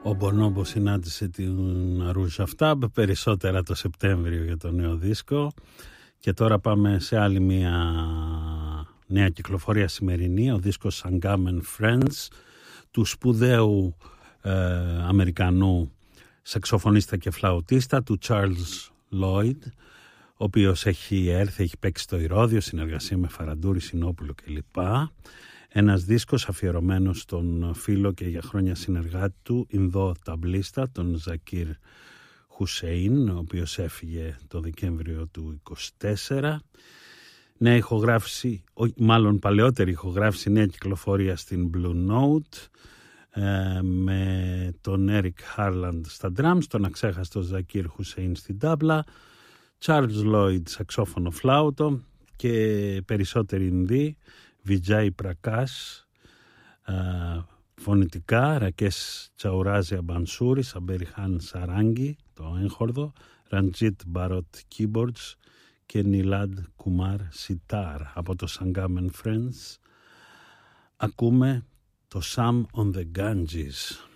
Ο Μπονόμπο συνάντησε την Αρούζα Αφτάμπ περισσότερα το Σεπτέμβριο για το νέο δίσκο. Και τώρα πάμε σε άλλη μια νέα κυκλοφορία σημερινή, ο δίσκος Sangam and Friends του σπουδαίου Αμερικανού σαξοφωνίστα και φλαουτίστα του Charles Lloyd, ο οποίος έχει έρθει, έχει παίξει στο Ηρώδειο, συνεργασία με Φαραντούρη, Σινόπουλο κλπ. Ένας δίσκος αφιερωμένος στον φίλο και για χρόνια συνεργάτη του Ινδό ταμπλίστα, τον Ζακίρ Χουσέιν, ο οποίος έφυγε το Δεκέμβριο του 24. Νέα ηχογράφηση, μάλλον παλαιότερη ηχογράφηση, νέα κυκλοφορία στην Blue Note, με τον Eric Harland στα drums, τον αξέχαστο Ζακίρ Χουσέιν στην τάμπλα, Charles Lloyd σαξόφωνο φλάουτο και περισσότεροι Ινδοί, Vijay Prakash φωνητικά, Ρακές Τσαουράζια Μπανσούρη, Σαμπεριχάν Σαράγγι το έγχορδο, Ραντζίτ Μπαρότ Keyboards και Νιλάντ Κουμάρ Σιτάρ. Από το Sangam and Friends ακούμε το Sam on the Ganges.